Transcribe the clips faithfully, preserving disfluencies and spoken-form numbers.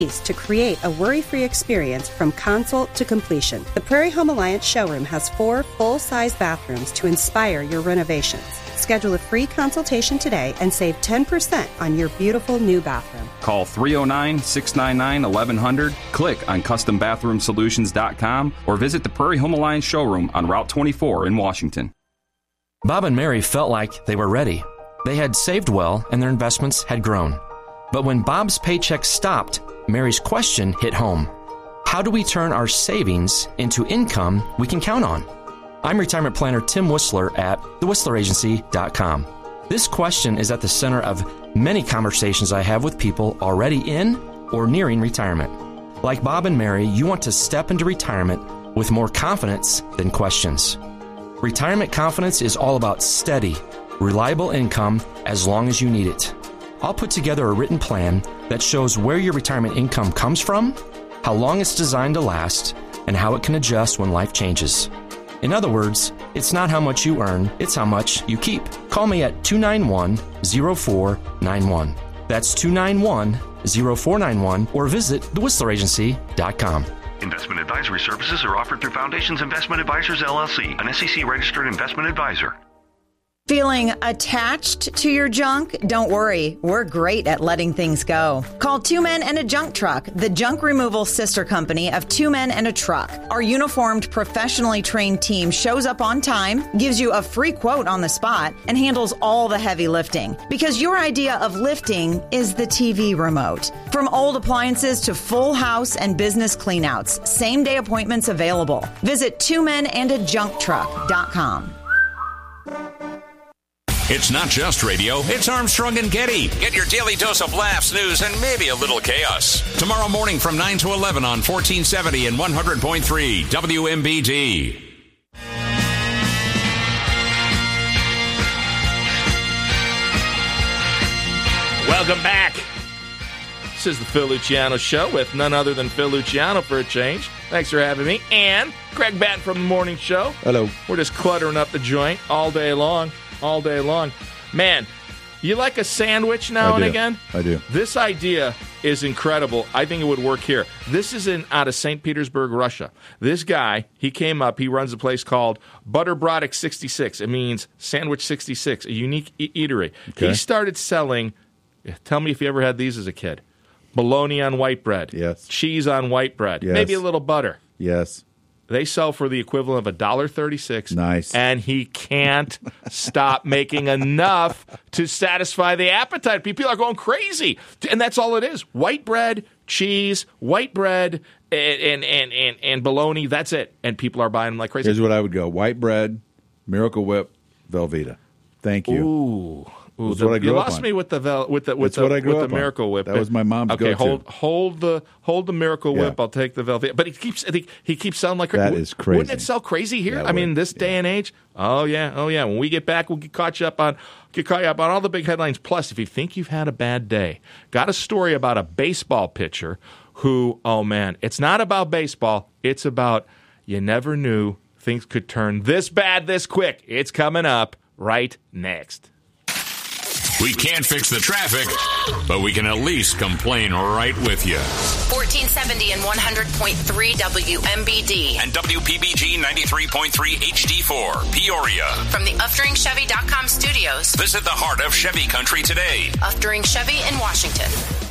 to create a worry-free experience from consult to completion. The Prairie Home Alliance showroom has four full-size bathrooms to inspire your renovations. Schedule a free consultation today and save ten percent on your beautiful new bathroom. Call three oh nine, six nine nine, eleven hundred, click on custom bathroom solutions dot com, or visit the Prairie Home Alliance showroom on Route twenty-four in Washington. Bob and Mary felt like they were ready. They had saved well and their investments had grown. But when Bob's paycheck stopped, Mary's question hit home. How do we turn our savings into income we can count on? I'm retirement planner Tim Whistler at the whistler agency dot com. This question is at the center of many conversations I have with people already in or nearing retirement. Like Bob and Mary, you want to step into retirement with more confidence than questions. Retirement confidence is all about steady, reliable income as long as you need it. I'll put together a written plan that shows where your retirement income comes from, how long it's designed to last, and how it can adjust when life changes. In other words, it's not how much you earn, it's how much you keep. Call me at two nine one, zero four nine one. That's two nine one, zero four nine one, or visit the whistler agency dot com. Investment advisory services are offered through Foundations Investment Advisors, L L C, an S E C-registered investment advisor. Feeling attached to your junk? Don't worry, we're great at letting things go. Call Two Men and a Junk Truck, the junk removal sister company of Two Men and a Truck. Our uniformed, professionally trained team shows up on time, gives you a free quote on the spot, and handles all the heavy lifting. Because your idea of lifting is the T V remote. From old appliances to full house and business cleanouts, same-day appointments available. Visit two men and a junk truck dot com. It's not just radio, it's Armstrong and Getty. Get your daily dose of laughs, news, and maybe a little chaos. Tomorrow morning from nine to eleven on fourteen seventy and one hundred point three W M B D. Welcome back. This is the Phil Luciano Show with none other than Phil Luciano for a change. Thanks for having me. And Greg Batten from the Morning Show. Hello. We're just cluttering up the joint all day long. All day long. Man, you like a sandwich now I and do. again? I do. This idea is incredible. I think it would work here. This is in out of Saint Petersburg, Russia. This guy, he came up, he runs a place called Butterbrodik sixty-six. It means Sandwich sixty-six, a unique e- eatery. Okay. He started selling, tell me if you ever had these as a kid, bologna on white bread. Yes. Cheese on white bread. Yes. Maybe a little butter. Yes. They sell for the equivalent of one dollar thirty-six. Nice. And he can't stop making enough to satisfy the appetite. People are going crazy. And that's all it is. White bread, cheese, white bread, and and, and, and, and bologna. That's it. And people are buying them like crazy. Here's what I would go. White bread, Miracle Whip, Velveeta. Thank you. Ooh. Ooh, That's the, what I grew you up lost on. me with the vel, with the with That's the, what I grew with up the on. Miracle Whip. That was my mom's okay, go-to. hold hold the hold the Miracle Whip. Yeah. I'll take the Velveeta. But he keeps he, he keeps selling like crazy. That is crazy. Wouldn't it sell crazy here? Yeah, it I mean, would. this day Yeah. and age. Oh yeah, oh yeah. When we get back, we'll get caught you up on get caught you up on all the big headlines. Plus, if you think you've had a bad day, got a story about a baseball pitcher who, oh man, it's not about baseball. It's about you never knew things could turn this bad this quick. It's coming up right next. We can't fix the traffic, but we can at least complain right with you. fourteen seventy and one hundred point three W M B D. And W P B G ninety-three point three H D four, Peoria. From the Uftering Chevy dot com studios. Visit the heart of Chevy country today. Uftering Chevy in Washington.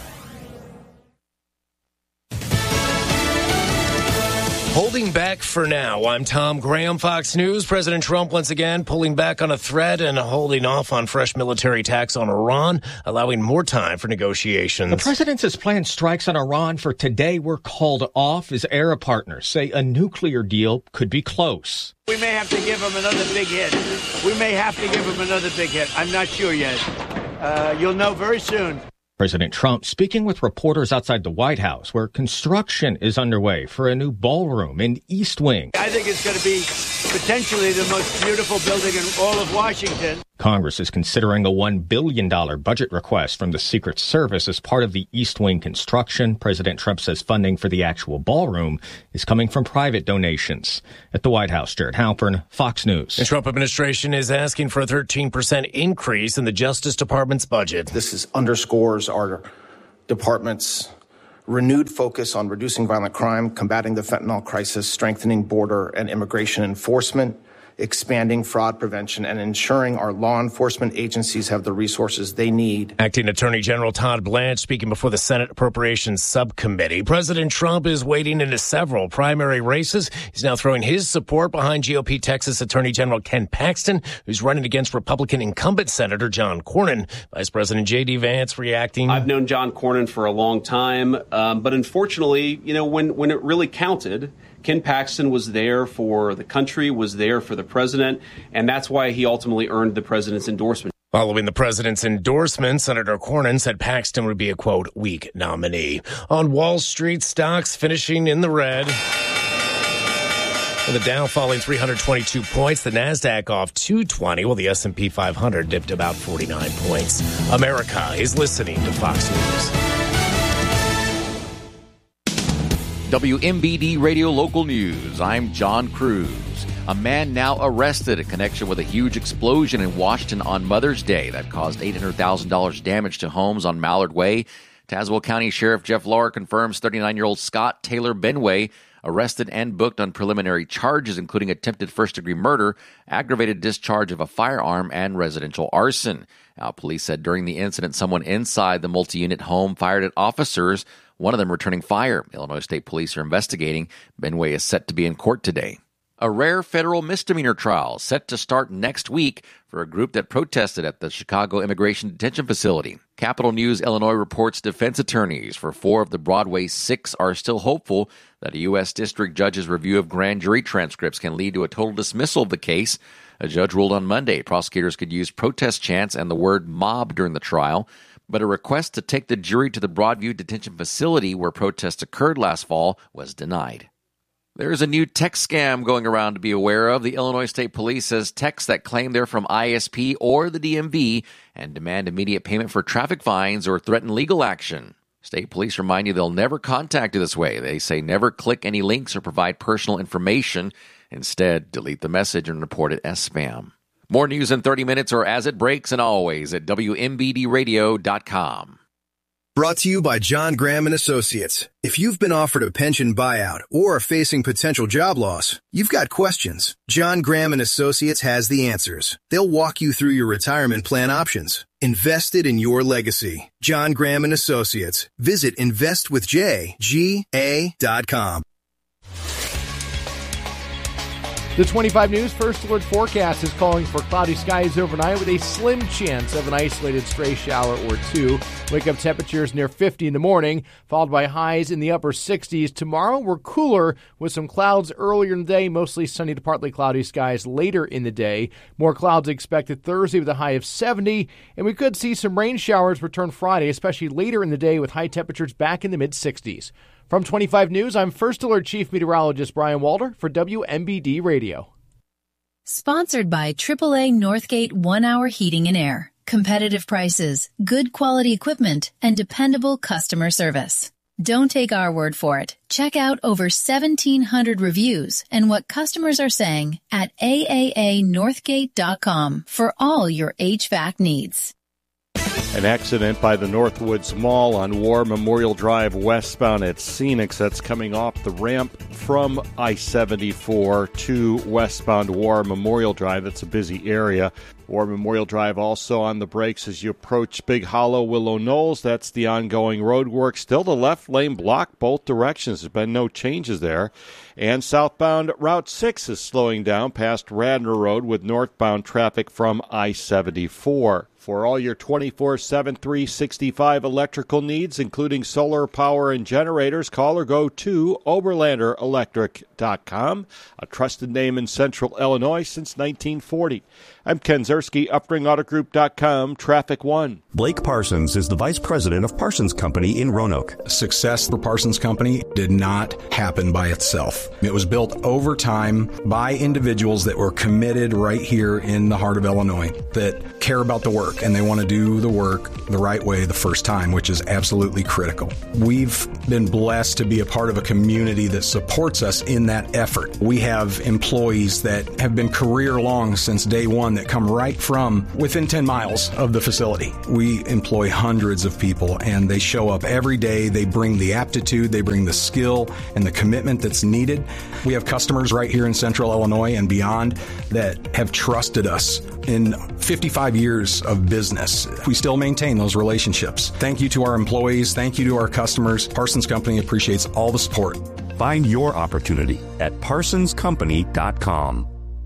Holding back for now. I'm Tom Graham, Fox News. President Trump once again pulling back on a threat and holding off on fresh military attacks on Iran, allowing more time for negotiations. The president has planned strikes on Iran for today were called off as Arab partners say a nuclear deal could be close. We may have to give him another big hit. We may have to give him another big hit. I'm not sure yet. Uh, you'll know very soon. President Trump speaking with reporters outside the White House, where construction is underway for a new ballroom in East Wing. I think it's going to be potentially the most beautiful building in all of Washington. Congress is considering a one billion dollars budget request from the Secret Service as part of the East Wing construction. President Trump says funding for the actual ballroom is coming from private donations. At the White House, Jared Halpern, Fox News. The Trump administration is asking for a thirteen percent increase in the Justice Department's budget. This is underscores our department's renewed focus on reducing violent crime, combating the fentanyl crisis, strengthening border and immigration enforcement, expanding fraud prevention, and ensuring our law enforcement agencies have the resources they need. Acting Attorney General Todd Blanche speaking before the Senate Appropriations Subcommittee. President Trump is wading into several primary races. He's now throwing his support behind G O P Texas Attorney General Ken Paxton, who's running against Republican incumbent Senator John Cornyn. Vice President J D. Vance reacting. I've known John Cornyn for a long time, um, but unfortunately, you know, when, when it really counted, Ken Paxton was there for the country, was there for the president, and that's why he ultimately earned the president's endorsement. Following the president's endorsement, Senator Cornyn said Paxton would be a, quote, weak nominee. On Wall Street, stocks finishing in the red. The Dow falling three hundred twenty-two points, the NASDAQ off two twenty, while the S and P five hundred dipped about forty-nine points. America is listening to Fox News. W M B D Radio Local News. I'm John Cruz. A man now arrested in connection with a huge explosion in Washington on Mother's Day that caused eight hundred thousand dollars damage to homes on Mallard Way. Tazewell County Sheriff Jeff Lauer confirms thirty-nine-year-old Scott Taylor Benway arrested and booked on preliminary charges, including attempted first-degree murder, aggravated discharge of a firearm, and residential arson. Now, police said during the incident, someone inside the multi-unit home fired at officers, one of them returning fire. Illinois State Police are investigating. Benway is set to be in court today. A rare federal misdemeanor trial set to start next week for a group that protested at the Chicago Immigration Detention Facility. Capitol News Illinois reports defense attorneys for four of the Broadway six are still hopeful that a U S district judge's review of grand jury transcripts can lead to a total dismissal of the case. A judge ruled on Monday prosecutors could use protest chants and the word mob during the trial, but a request to take the jury to the Broadview Detention Facility where protests occurred last fall was denied. There's a new text scam going around to be aware of. The Illinois State Police says texts that claim they're from I S P or the D M V and demand immediate payment for traffic fines or threaten legal action. State Police remind you they'll never contact you this way. They say never click any links or provide personal information. Instead, delete the message and report it as spam. More news in thirty minutes or as it breaks, and always at W M B D radio dot com. Brought to you by John Graham and Associates. If you've been offered a pension buyout or are facing potential job loss, you've got questions. John Graham and Associates has the answers. They'll walk you through your retirement plan options. Invested in your legacy. John Graham and Associates. Visit invest with j g a dot com. The twenty-five News First Alert forecast is calling for cloudy skies overnight with a slim chance of an isolated stray shower or two. Wake-up temperatures near fifty in the morning, followed by highs in the upper sixties. Tomorrow, we're cooler with some clouds earlier in the day, mostly sunny to partly cloudy skies later in the day. More clouds expected Thursday with a high of seventy, and we could see some rain showers return Friday, especially later in the day with high temperatures back in the mid-sixties. From twenty-five News, I'm First Alert Chief Meteorologist Brian Walter for W M B D Radio. Sponsored by triple A Northgate One Hour Heating and Air. Competitive prices, good quality equipment, and dependable customer service. Don't take our word for it. Check out over seventeen hundred reviews and what customers are saying at A A A northgate dot com for all your H V A C needs. An accident by the Northwoods Mall on War Memorial Drive westbound at Scenics. That's coming off the ramp from I seventy-four to westbound War Memorial Drive. That's a busy area. War Memorial Drive also on the brakes as you approach Big Hollow, Willow Knolls. That's the ongoing road work. Still the left lane blocked both directions. There's been no changes there. And southbound Route six is slowing down past Radnor Road with northbound traffic from I seventy-four. For all your twenty-four seven, three sixty-five electrical needs, including solar power and generators, call or go to Oberlander Electric dot com, a trusted name in Central Illinois since nineteen forty. I'm Ken Zerski, Upring Auto Group dot com, Traffic One. Blake Parsons is the vice president of Parsons Company in Roanoke. Success for Parsons Company did not happen by itself. It was built over time by individuals that were committed right here in the heart of Illinois, that care about the work, work, and they want to do the work the right way the first time, which is absolutely critical. We've been blessed to be a part of a community that supports us in that effort. We have employees that have been career long since day one that come right from within ten miles of the facility. We employ hundreds of people, and they show up every day. They bring the aptitude, they bring the skill and the commitment that's needed. We have customers right here in Central Illinois and beyond that have trusted us in fifty-five years of business. We still maintain those relationships. Thank you to our employees. Thank you to our customers. Parsons Company appreciates all the support. Find your opportunity at parsons company dot com.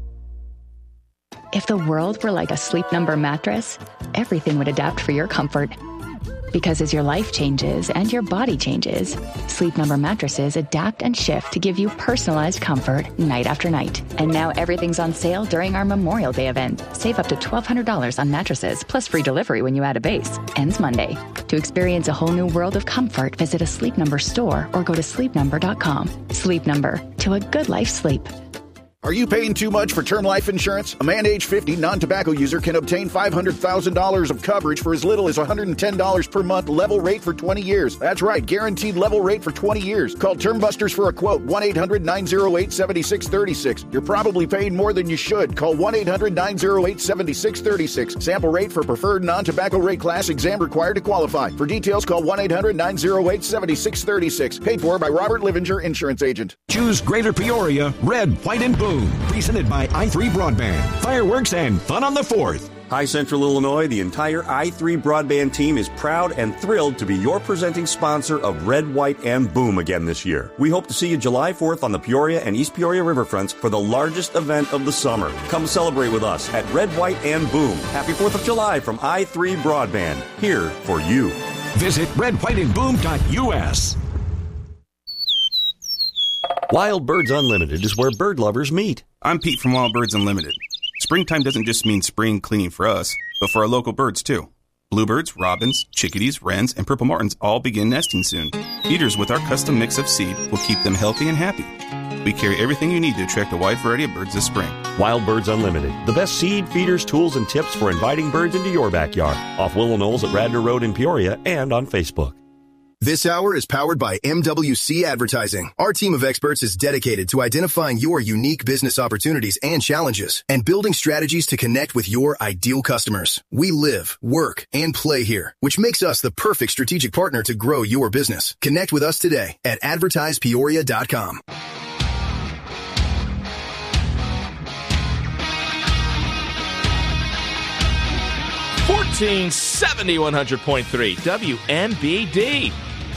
If the world were like a Sleep Number mattress, everything would adapt for your comfort. Because as your life changes and your body changes, Sleep Number mattresses adapt and shift to give you personalized comfort night after night. And now everything's on sale during our Memorial Day event. Save up to twelve hundred dollars on mattresses, plus free delivery when you add a base. Ends Monday. To experience a whole new world of comfort, visit a Sleep Number store or go to sleep number dot com. Sleep Number, to a good life sleep. Are you paying too much for term life insurance? A man age fifty non-tobacco user can obtain five hundred thousand dollars of coverage for as little as one hundred ten dollars per month, level rate for twenty years. That's right, guaranteed level rate for twenty years. Call Term Busters for a quote, one eight hundred nine oh eight seven six three six. You're probably paying more than you should. Call one eight hundred nine oh eight seven six three six. Sample rate for preferred non-tobacco rate class, exam required to qualify. For details, call one eight hundred nine oh eight seven six three six. Paid for by Robert Livinger, Insurance Agent. Choose Greater Peoria, Red, White, and Boom. Presented by i three Broadband. Fireworks and fun on the fourth. Hi, Central Illinois. The entire i three Broadband team is proud and thrilled to be your presenting sponsor of Red, White, and Boom again this year. We hope to see you July fourth on the Peoria and East Peoria riverfronts for the largest event of the summer. Come celebrate with us at Red, White, and Boom. Happy fourth of July from i three Broadband. Here for you. Visit red white and boom dot u s. Wild Birds Unlimited is where bird lovers meet. I'm Pete from Wild Birds Unlimited. Springtime doesn't just mean spring cleaning for us, but for our local birds too. Bluebirds, robins, chickadees, wrens, and purple martins all begin nesting soon. Feeders with our custom mix of seed will keep them healthy and happy. We carry everything you need to attract a wide variety of birds this spring. Wild Birds Unlimited, the best seed, feeders, tools, and tips for inviting birds into your backyard. Off Willow Knolls at Radnor Road in Peoria and on Facebook. This hour is powered by M W C Advertising. Our team of experts is dedicated to identifying your unique business opportunities and challenges and building strategies to connect with your ideal customers. We live, work, and play here, which makes us the perfect strategic partner to grow your business. Connect with us today at advertise peoria dot com. fourteen seventy, one hundred point three W M B D.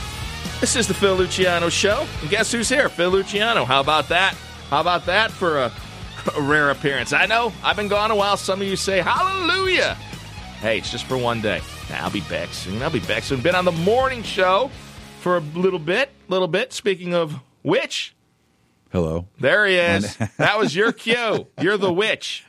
This is the Phil Luciano Show. And guess who's here? Phil Luciano. How about that? How about that for a, a rare appearance? I know, I've been gone a while. Some of you say, hallelujah. Hey, it's just for one day. Now, I'll be back soon. I'll be back soon. Been on the morning show for a little bit. Little bit. Speaking of which... Hello. There he is. That was your cue. You're the witch.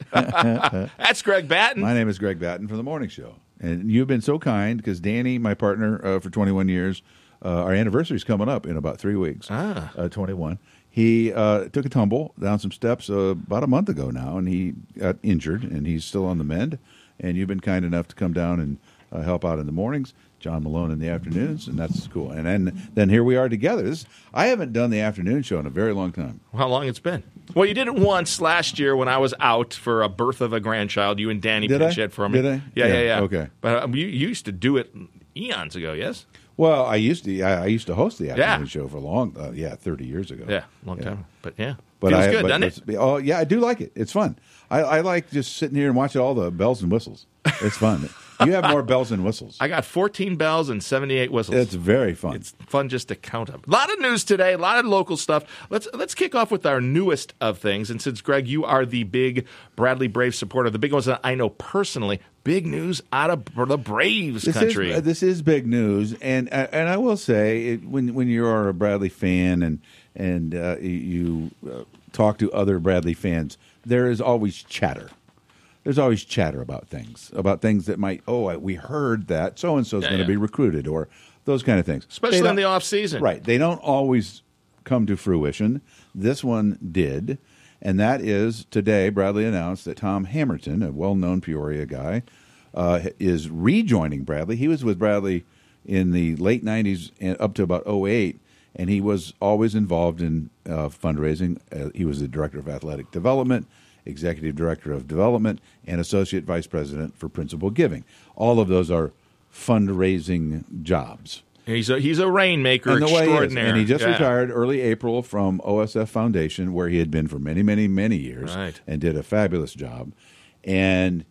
That's Greg Batten. My name is Greg Batten from The Morning Show. And you've been so kind because Danny, my partner uh, for twenty-one years, uh, our anniversary is coming up in about three weeks. Ah. Uh, twenty-one. He uh, took a tumble down some steps uh, about a month ago now, and he got injured, and he's still on the mend. And you've been kind enough to come down and uh, help out in the mornings. John Malone in the afternoons, and that's cool. And then, then here we are together. This, I haven't done the afternoon show in a very long time. How long it's been? Well, you did it once last year when I was out for a birth of a grandchild. You and Danny Did pinch I? hit for me. Did I? Yeah, yeah, Yeah, yeah. okay. But um, you, you used to do it eons ago, yes? Well, I used to. I, I used to host the afternoon Yeah. show for a long. Uh, yeah, thirty years ago. Yeah, long time. But yeah, But feels I, good, but doesn't it? it's- Oh yeah, I do like it. It's fun. I, I like just sitting here and watching all the bells and whistles. It's fun. You have more bells and whistles. I got fourteen bells and seventy-eight whistles. It's very fun. It's fun just to count them. A lot of news today, a lot of local stuff. Let's let's kick off with our newest of things. And since, Greg, you are the big Bradley Braves supporter, the big ones that I know personally, big news out of the Braves This country. Is, uh, this is big news, and uh, and I will say, it, when when you are a Bradley fan and and uh, you uh, talk to other Bradley fans, there is always chatter. There's always chatter about things, about things that might, oh, we heard that so-and-so is Yeah, going to yeah. be recruited, or those kind of things. Especially They in the don't- off season. Right. They don't always come to fruition. This one did, and that is today Bradley announced that Tom Hammerton, a well-known Peoria guy, uh, is rejoining Bradley. He was with Bradley in the late nineties and up to about oh eight, and he was always involved in uh, fundraising. Uh, he was the director of athletic development, executive director of development, and associate vice president for principal giving. All of those are fundraising jobs. He's a, he's a rainmaker And the way he is. extraordinaire. And he just Yeah. retired early April from O S F Foundation, where he had been for many, many, many years, Right. and did a fabulous job. And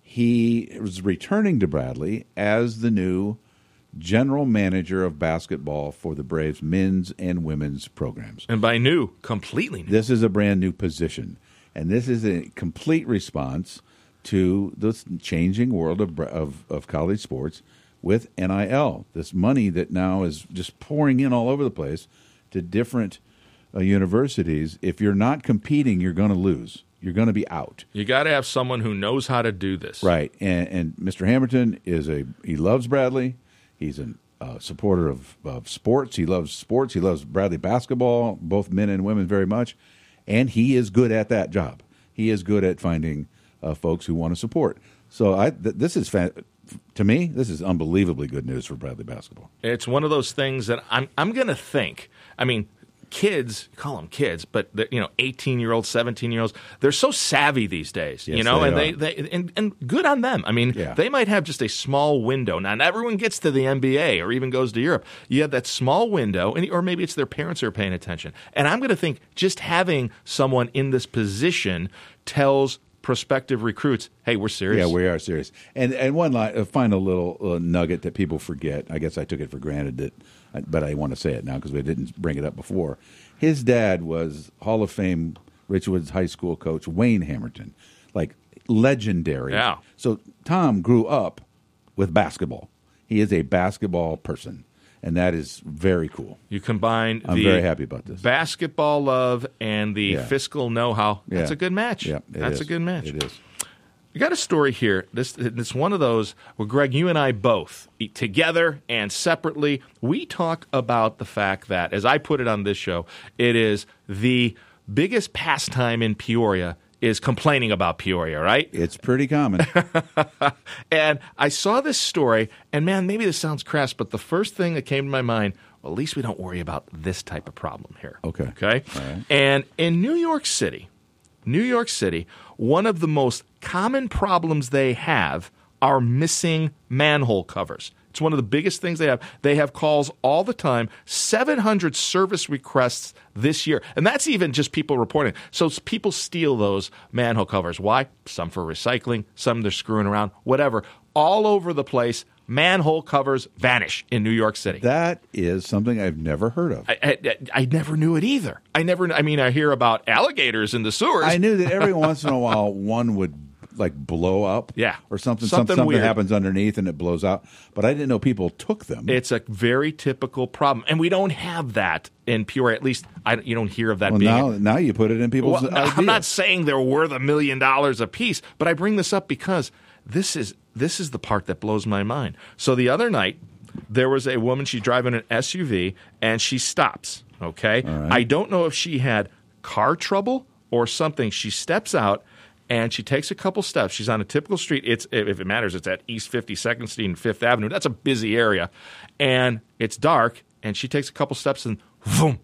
he was returning to Bradley as the new general manager of basketball for the Braves men's and women's programs. And by new, completely new. This is a brand new position, and this is a complete response to the changing world of of, of college sports with N I L, this money that now is just pouring in all over the place to different uh, universities. If you're not competing, you're going to lose. You're going to be out. You got to have someone who knows how to do this. Right. And, and Mister Hamilton is a he loves Bradley. He's a uh, supporter of, of sports. He loves sports. He loves Bradley basketball, both men and women, very much. And he is good at that job. He is good at finding uh, folks who want to support. So I th- this is fa- to me, this is unbelievably good news for Bradley basketball. It's one of those things that I'm I'm going to think. I mean, kids, call them kids, but they're, you know, eighteen-year-olds, seventeen-year-olds, they're so savvy these days, Yes, you know, they and are. they, they and, and good on them. I mean, Yeah. they might have just a small window. Now, not everyone gets to the N B A or even goes to Europe. You have that small window, and or maybe it's their parents who are paying attention. And I'm going to think just having someone in this position tells prospective recruits, hey, we're serious. Yeah, we are serious. And and one line, a final little uh, nugget that people forget. I guess I took it for granted that, but I want to say it now because we didn't bring it up before. His dad was Hall of Fame Richwoods High School coach Wayne Hamilton, like legendary. Yeah. So Tom grew up with basketball. He is a basketball person, and that is very cool. You combine I'm the very happy about this. basketball love and the Yeah. fiscal know-how. That's Yeah. a good match. Yeah, it That's is. a good match. It is. I got a story here. This it's one of those where, Greg, you and I both, eat together and separately, we talk about the fact that, as I put it on this show, it is the biggest pastime in Peoria is complaining about Peoria, right? It's pretty common. And I saw this story, and man, maybe this sounds crass, but the first thing that came to my mind, well, at least we don't worry about this type of problem here. Okay. Okay? All right. And in New York City, New York City, one of the most common problems they have are missing manhole covers. It's one of the biggest things they have. They have calls all the time, seven hundred service requests this year. And that's even just people reporting. So s- people steal those manhole covers. Why? Some for recycling, some they're screwing around, whatever. All over the place, manhole covers vanish in New York City. That is something I've never heard of. I, I, I never knew it either. I never. I mean, I hear about alligators in the sewers. I knew that every once in a while one would like blow up, Yeah. or something. Something something weird. happens underneath and it blows out. But I didn't know people took them. It's a very typical problem, and we don't have that in Peoria. At least I, you don't hear of that well, being. now now you put it in people's Well, ideas. I'm not saying they're worth a million dollars a piece, but I bring this up because this is this is the part that blows my mind. So the other night, there was a woman. She's driving an S U V, and she stops. Okay, right. I don't know if she had car trouble or something. She steps out. And she takes a couple steps. She's on a typical street. It's if it matters, it's at East fifty-second Street and Fifth Avenue. That's a busy area. And it's dark, and she takes a couple steps and boom,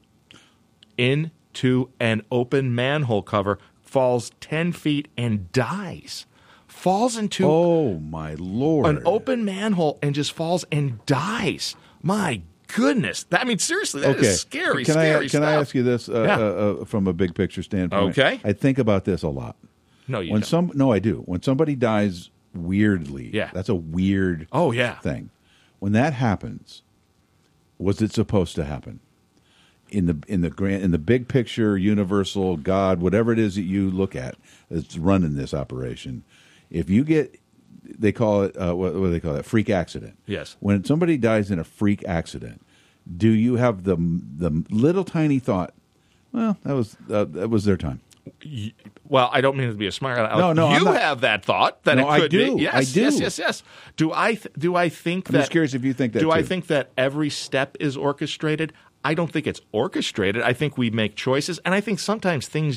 into an open manhole cover, falls ten feet and dies. Falls into Oh my Lord! an open manhole and just falls and dies. My goodness. That, I mean, seriously, that is okay. scary, Can scary I can stuff. I ask you this uh, Yeah. uh, uh, from a big picture standpoint? Okay. I think about this a lot. No, you when don't. some no, I do. When somebody dies weirdly, Yeah. that's a weird Oh, yeah. thing. When that happens, was it supposed to happen? In the in the grand in the big picture, universal, God, whatever it is that you look at that's running this operation, if you get, they call it uh, what, what do they call it? Freak accident. Yes. When somebody dies in a freak accident, do you have the the little tiny thought? Well, that was uh, that was their time. Well, I don't mean to be a smart aleck. No, no, you I'm not- have that thought that No, it I could do. be. Yes, I do. yes, yes, yes. Do I th- do I think I'm that? just curious if you think that Do I too. think that every step is orchestrated? I don't think it's orchestrated. I think we make choices, and I think sometimes things just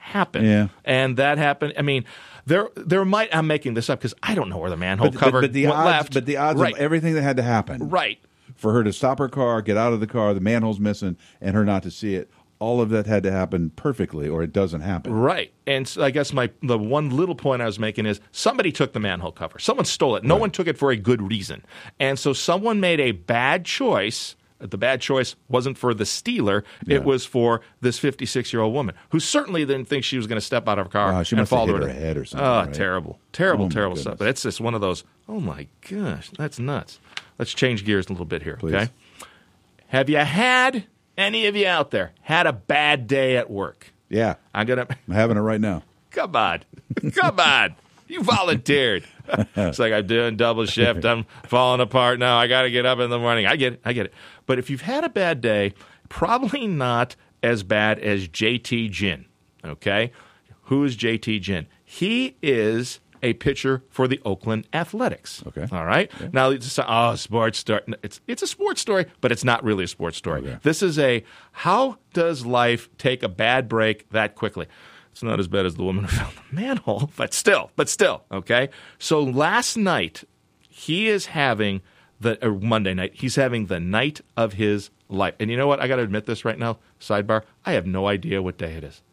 happen. Yeah. And that happened. I mean, there there might, I'm making this up because I don't know where the manhole But, cover but, but the went odds, left. but the odds right. of everything that had to happen, Right. for her to stop her car, get out of the car, the manhole's missing, and her not to see it. All of that had to happen perfectly, or it doesn't happen. Right. And so I guess my the one little point I was making is somebody took the manhole cover. Someone stole it. No Right. one took it for a good reason. And so someone made a bad choice. The bad choice wasn't for the stealer. Yeah. It was for this fifty-six-year-old woman who certainly didn't think she was going to step out of her car Wow, she and must have fall hit to her head or something, Oh, right? terrible. Terrible, Oh, my terrible goodness. stuff. But it's just one of those, oh, my gosh, that's nuts. Let's change gears a little bit here, Please. okay? Have you had, any of you out there, had a bad day at work? Yeah. I'm gonna. I'm having it right now. Come on. Come on. You volunteered. It's like I'm doing double shift. I'm falling apart now. I got to get up in the morning. I get it. I get it. But if you've had a bad day, probably not as bad as J T Ginn. Okay? Who is J T Ginn? He is a pitcher for the Oakland Athletics. Okay. All right? Okay. Now, it's a, oh, sports story. It's, it's a sports story, but it's not really a sports story. Okay. This is a, how does life take a bad break that quickly? It's not as bad as the woman who found the manhole, but still, but still, okay? So last night, he is having, the or Monday night, he's having the night of his life. And you know what? I got to admit this right now, sidebar. I have no idea what day it is.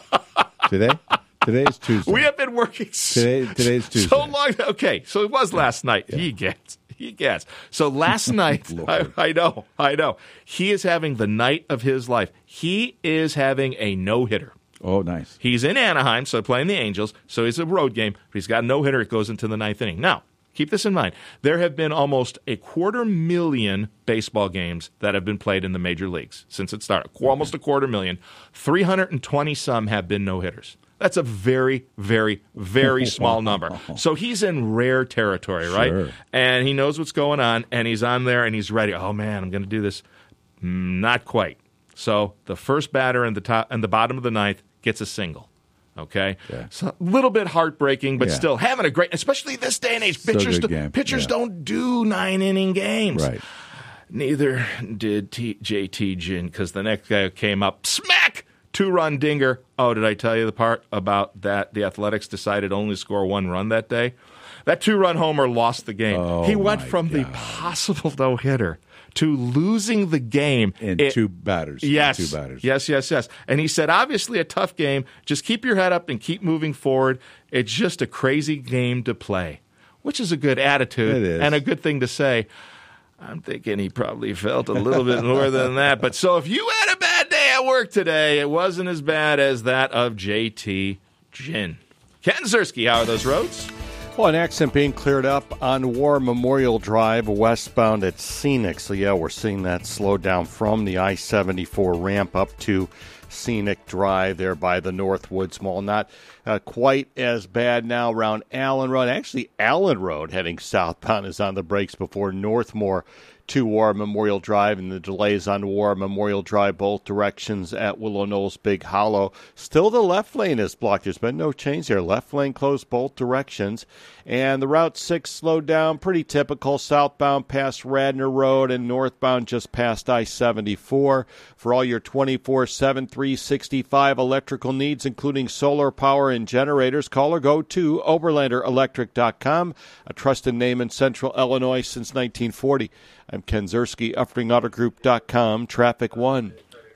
Today? Today's Tuesday. We have been working so, Today, today's Tuesday. so long. Okay, so it was last night. Yeah. He gets. He gets. So last night, I, I know, I know. He is having the night of his life. He is having a no-hitter. Oh, nice. He's in Anaheim, so playing the Angels, so it's a road game, but he's got a no-hitter. It goes into the ninth inning. Now, keep this in mind. There have been almost a quarter million baseball games that have been played in the major leagues since it started. Almost a quarter million. three hundred twenty some have been no-hitters. That's a very, very, very small number. So he's in rare territory, right? Sure. And he knows what's going on, and he's on there, and he's ready. Oh, man, I'm going to do this. Mm, not quite. So the first batter in the top and the bottom of the ninth gets a single. Okay, yeah. So a little bit heartbreaking, but Yeah. still having a great, especially this day and age. Still Pitchers, good do, game. pitchers Yeah. don't do nine inning games. Right. Neither did T- J T Ginn, because the next guy came up, smack, two run dinger. Oh, did I tell you the part about that? The Athletics decided only to score one run that day. That two run homer lost the game. Oh, he went my from the God. possible no hitter to losing the game In It- two batters. In Yes. Two batters. Yes, yes, yes. And he said, obviously a tough game. Just keep your head up and keep moving forward. It's just a crazy game to play, which is a good attitude It is. and a good thing to say. I'm thinking he probably felt a little bit more than that. But so if you had a bad day at work today, it wasn't as bad as that of J T Ginn. Ken Ziersky, how are those roads? Well, an accident being cleared up on War Memorial Drive westbound at Scenic. So, yeah, we're seeing that slow down from the I seventy-four ramp up to Scenic Drive there by the Northwoods Mall. Not uh, quite as bad now around Allen Road. Actually, Allen Road heading southbound is on the brakes before Northmore to War Memorial Drive, and the delays on War Memorial Drive both directions at Willow Knolls Big Hollow. Still the left lane is blocked. There's been no change there. Left lane closed both directions. And the Route six slowed down, pretty typical, southbound past Radnor Road and northbound just past I seventy-four. For all your twenty-four seven, three sixty-five electrical needs, including solar power and generators, call or go to Oberlander Electric dot com, a trusted name in Central Illinois since nineteen forty. I'm Ken Ziersky, Uffring Auto Group dot com, Traffic One.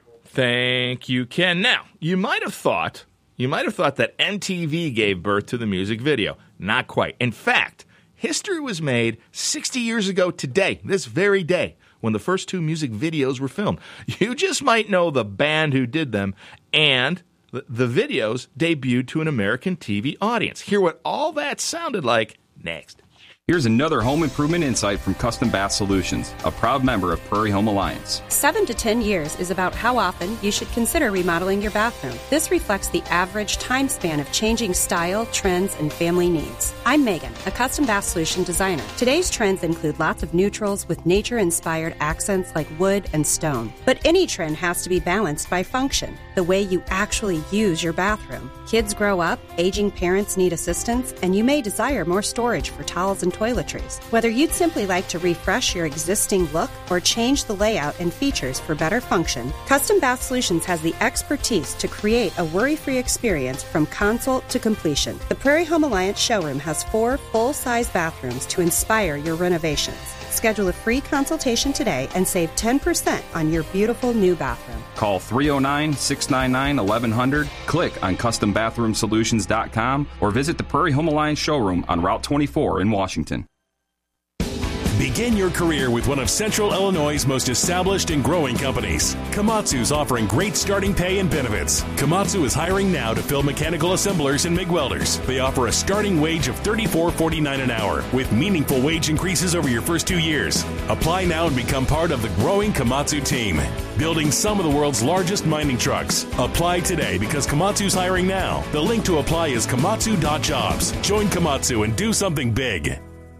Thank you, Ken. Now, you might have thought, you might have thought that M T V gave birth to the music video. Not quite. In fact, history was made sixty years ago today, this very day, when the first two music videos were filmed. You just might know the band who did them, and the, the videos debuted to an American T V audience. Hear what all that sounded like next. Here's another home improvement insight from Custom Bath Solutions, a proud member of Prairie Home Alliance. Seven to ten years is about how often you should consider remodeling your bathroom. This reflects the average time span of changing style, trends, and family needs. I'm Megan, a custom bath solution designer. Today's trends include lots of neutrals with nature-inspired accents like wood and stone. But any trend has to be balanced by function, the way you actually use your bathroom. Kids grow up, aging parents need assistance, and you may desire more storage for towels and toiletries. Whether you'd simply like to refresh your existing look or change the layout and features for better function, Custom Bath Solutions has the expertise to create a worry-free experience from consult to completion. The Prairie Home Alliance showroom has four full-size bathrooms to inspire your renovations. Schedule a free consultation today and save ten percent on your beautiful new bathroom. Call three oh nine, six nine nine, eleven hundred, click on custom bathroom solutions dot com, or visit the Prairie Home Alliance showroom on Route twenty-four in Washington. Begin your career with one of Central Illinois' most established and growing companies. Komatsu's offering great starting pay and benefits. Komatsu is hiring now to fill mechanical assemblers and MIG welders. They offer a starting wage of thirty-four forty-nine an hour with meaningful wage increases over your first two years. Apply now and become part of the growing Komatsu team, building some of the world's largest mining trucks. Apply today because Komatsu's hiring now. The link to apply is komatsu dot jobs. Join Komatsu and do something big.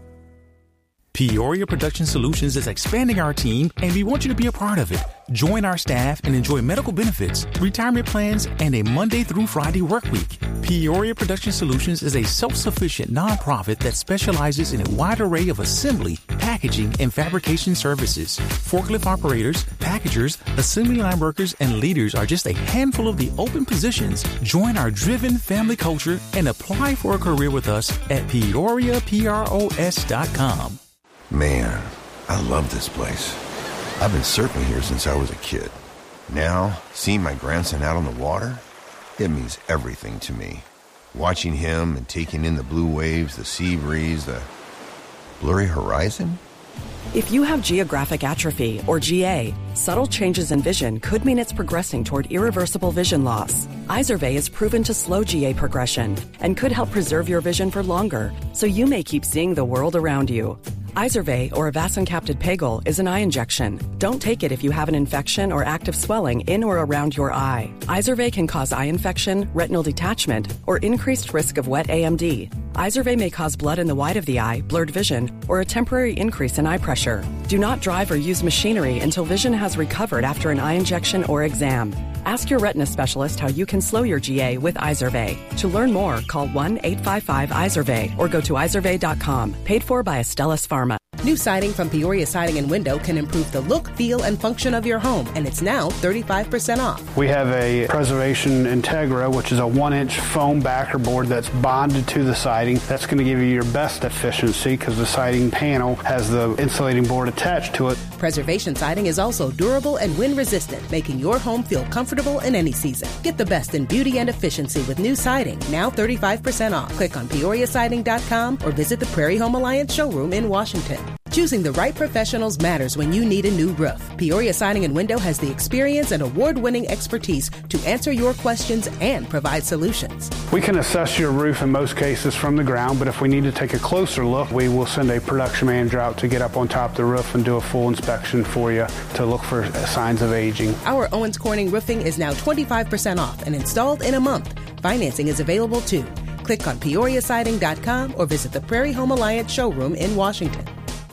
Peoria Production Solutions is expanding our team, and we want you to be a part of it. Join our staff and enjoy medical benefits, retirement plans, and a Monday through Friday work week. Peoria Production Solutions is a self-sufficient nonprofit that specializes in a wide array of assembly, packaging, and fabrication services. Forklift operators, packagers, assembly line workers, and leaders are just a handful of the open positions. Join our driven family culture and apply for a career with us at peoria pros dot com. Man, I love this place. I've been surfing here since I was a kid. Now, seeing my grandson out on the water, it means everything to me. Watching him and taking in the blue waves, the sea breeze, the blurry horizon. If you have geographic atrophy, or G A, subtle changes in vision could mean it's progressing toward irreversible vision loss. Izervay is proven to slow G A progression and could help preserve your vision for longer, so you may keep seeing the world around you. Izervay, or avacincaptad pegol, is an eye injection. Don't take it if you have an infection or active swelling in or around your eye. Izervay can cause eye infection, retinal detachment, or increased risk of wet A M D. Izervay may cause blood in the white of the eye, blurred vision, or a temporary increase in eye pressure. Do not drive or use machinery until vision has recovered after an eye injection or exam. Ask your retina specialist how you can slow your G A with Izervay. To learn more, call one eight five five Izervay or go to izervay dot com. Paid for by Astellas Pharma. New siding from Peoria Siding and Window can improve the look, feel, and function of your home, and it's now thirty-five percent off. We have a Preservation Integra, which is a one-inch foam backer board that's bonded to the siding. That's going to give you your best efficiency because the siding panel has the insulating board attached to it. Preservation Siding is also durable and wind-resistant, making your home feel comfortable in any season. Get the best in beauty and efficiency with new siding, now thirty-five percent off. Click on peoria siding dot com or visit the Prairie Home Alliance showroom in Washington. Choosing the right professionals matters when you need a new roof. Peoria Siding and Window has the experience and award-winning expertise to answer your questions and provide solutions. We can assess your roof in most cases from the ground, but if we need to take a closer look, we will send a production manager out to get up on top of the roof and do a full inspection for you to look for signs of aging. Our Owens Corning roofing is now twenty-five percent off and installed in a month. Financing is available too. Click on peoria siding dot com or visit the Prairie Home Alliance showroom in Washington.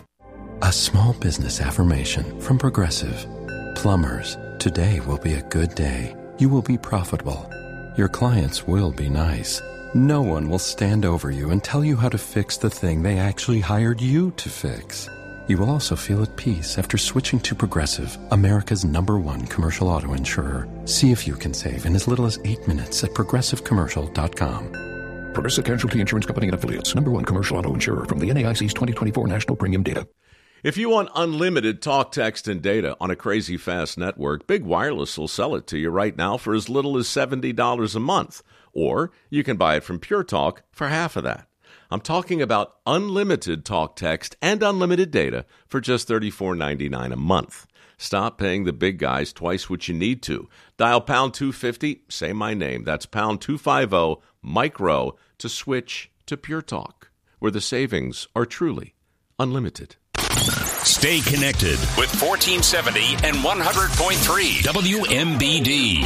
A small business affirmation from Progressive. Plumbers, today will be a good day. You will be profitable. Your clients will be nice. No one will stand over you and tell you how to fix the thing they actually hired you to fix. You will also feel at peace after switching to Progressive, America's number one commercial auto insurer. See if you can save in as little as eight minutes at progressive commercial dot com. Progressive Casualty Insurance Company and Affiliates, number one commercial auto insurer from the N A I C's twenty twenty-four National Premium Data. If you want unlimited talk, text, and data on a crazy fast network, Big Wireless will sell it to you right now for as little as seventy dollars a month. Or you can buy it from Pure Talk for half of that. I'm talking about unlimited talk, text, and unlimited data for just thirty-four ninety-nine a month. Stop paying the big guys twice what you need to. Dial pound two fifty, say my name. That's pound two fifty, micro, to switch to Pure Talk, where the savings are truly unlimited. Stay connected with fourteen seventy and one hundred point three W M B D.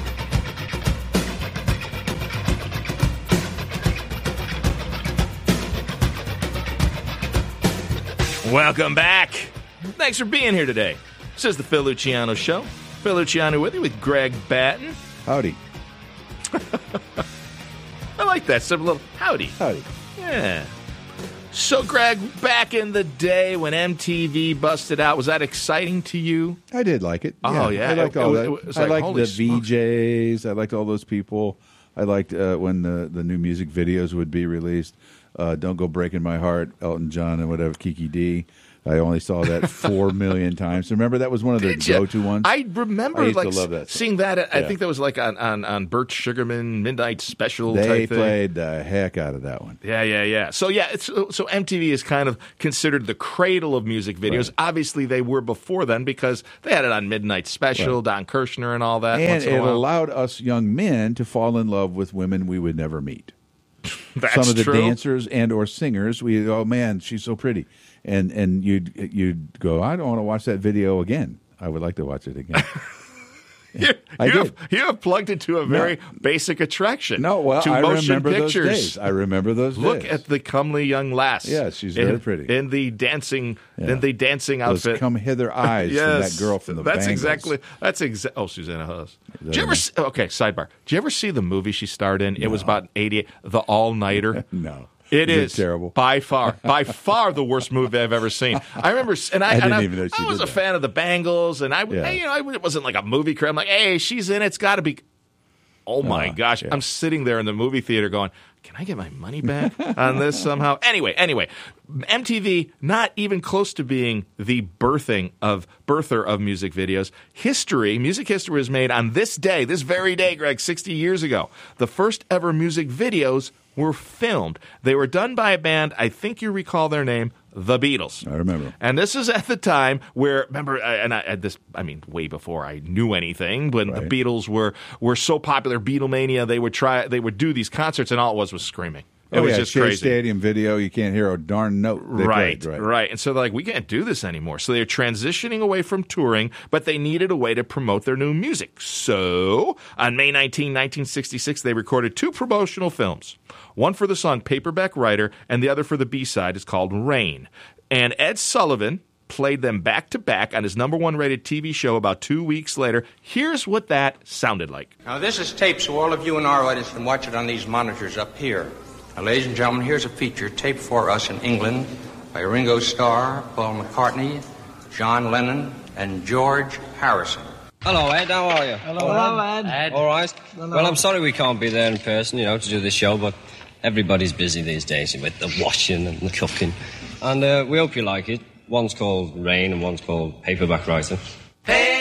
Welcome back. Thanks for being here today. This is the Phil Luciano Show. Phil Luciano with you with Greg Batten. Howdy. I like that. Some little howdy. Howdy. Yeah. So, Greg, back in the day when M T V busted out, was that exciting to you? I did like it. Oh, yeah. I liked It- all it- that. it was I like, liked holy the smokes. V Js. I liked all those people. I liked uh, when the, the new music videos would be released. Uh, Don't Go Breaking My Heart, Elton John and whatever, Kiki D. I only saw that four million times. Remember, that was one of the Did ya? go-to ones. I remember I used like to love that. seeing that. At, I Yeah. think that was like on, on, on Burt Sugarman Midnight Special They type thing. played the heck out of that one. Yeah, yeah, yeah. So yeah, it's, so M T V is kind of considered the cradle of music videos. Right. Obviously, they were before then because they had it on Midnight Special, Right. Don Kirshner, and all that. And once in a it while. allowed us young men to fall in love with women we would never meet. That's Some of the true. dancers and or singers, we oh man, she's so pretty, and and you'd you'd go, I don't want to watch that video again. I would like to watch it again. You, I you did. have, you have plugged into a very basic attraction. No, well, to I motion remember those pictures. days. I remember those Look days. at the comely young lass. Yeah, she's in, very pretty. in the dancing, Yeah. in the dancing Those outfit. come hither eyes yes, from that girl from the That's Bangles. exactly. That's exactly. Oh, Susanna Huss. that Did you ever? her? See, okay, sidebar. Did you ever see the movie she starred in? It was about eighty-eight. The All Nighter. No. It Is it is terrible? by far, by far the worst movie I've ever seen. I remember, and I, I and didn't I, even know she I was did a that. fan of the Bangles, and I, Yeah. I, you know, I, it wasn't like a movie crowd. I'm like, hey, she's in it. It's got to be. Oh my Oh, gosh! yeah. I'm sitting there in the movie theater going, "Can I get my money back on this somehow?" Anyway, anyway, M T V not even close to being the birthing of birther of music videos. History, music history was made on this day, this very day, Greg, sixty years ago. The first ever music videos were filmed. They were done by a band. I think you recall their name, The Beatles. I remember. And this is at the time where, remember, uh, and I, at this, I mean, way before I knew anything, when Right. the Beatles were were so popular, Beatlemania, they would try, they would do these concerts, and all it was was screaming. It oh, was yeah, just Shea crazy. Stadium video, you can't hear a darn note. They Right, played, right, And so they're like, we can't do this anymore. So they're transitioning away from touring, but they needed a way to promote their new music. So on May nineteenth, nineteen sixty-six, they recorded two promotional films. One for the song Paperback Writer, and the other for the B-side is called Rain. And Ed Sullivan played them back to back on his number one rated T V show about two weeks later. Here's what that sounded like. Now, this is tape, so all of you in our audience can watch it on these monitors up here. Now, ladies and gentlemen, here's a feature taped for us in England by Ringo Starr, Paul McCartney, John Lennon, and George Harrison. Hello, Ed. How are you? Hello, Ed. Ed. All right. Well, I'm sorry we can't be there in person, you know, to do this show, but everybody's busy these days with the washing and the cooking. And uh, we hope you like it. One's called Rain and one's called Paperback Writer.